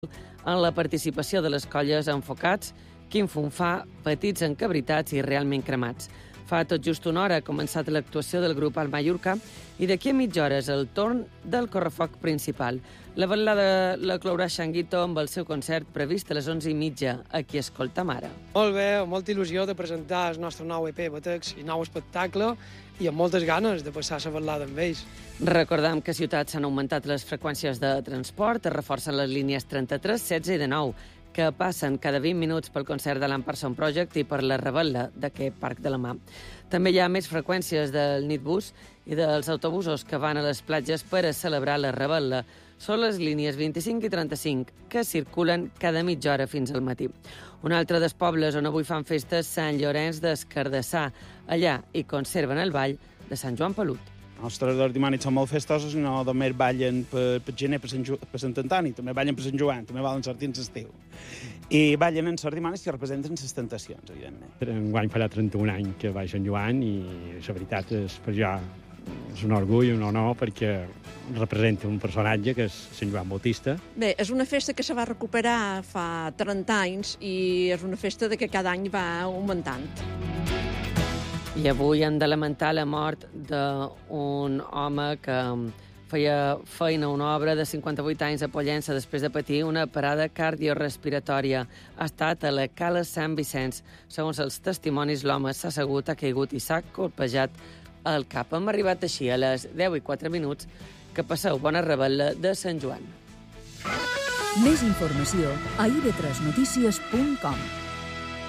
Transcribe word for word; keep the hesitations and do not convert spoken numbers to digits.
en la participació de les colles enfocats, Quim Funfà, Petits Encabritats i Realment Cremats. Fa tot just una hora ha començat l'actuació del grup al Mallorca i d'aquí a mitja hora és el torn del correfoc principal. La vetllada la clourà Xanguito amb el seu concert previst a les onze i mitja, a qui escolta ara. Molt bé, amb molta il·lusió de presentar el nostre nou E P Batecs i nou espectacle i amb moltes ganes de passar la vetllada amb ells. Recordem que a Ciutat s'han augmentat les freqüències de transport, es reforcen les línies trenta-tres, setze i dinou, que passen cada vint minuts pel concert de l'Ampersand Project i per la revetlla d'aquest Parc de la Mà. També hi ha més freqüències del Nitbus i dels autobusos que van a les platges per a celebrar la revetlla. Són les línies vint-i-cinc i trenta-cinc, que circulen cada mitja hora fins al matí. Un altre dels pobles on avui fan festes, Sant Llorenç des Cardassar. Allà hi conserven el ball de Sant Joan Pelut. Els nostres dimonis són molt festosos i no només ballen per, per gener, per Sant, per Sant Antoni, també ballen per Sant Joan, també ballen sortint l'estiu. I ballen en els dimonis que representen les tentacions, evidentment. Enguany farà trenta-un anys que vaig a Sant Joan i la veritat és per jo és un orgull, un honor, perquè representa un personatge que és Sant Joan Bautista. Bé, és una festa que se va recuperar fa trenta anys i és una festa de que cada any va augmentant. I avui hem de lamentar la mort d'un home que feia feina a una obra de cinquanta-vuit anys a Pollença després de patir una parada cardiorespiratòria. Ha estat a la Cala Sant Vicenç. Segons els testimonis, l'home s'ha assegut, ha caigut i s'ha colpejat al cap. Hem arribat així a les deu i quatre minuts. Que passeu bona revetlla de Sant Joan. Més informació a i ve tres notícies punt com.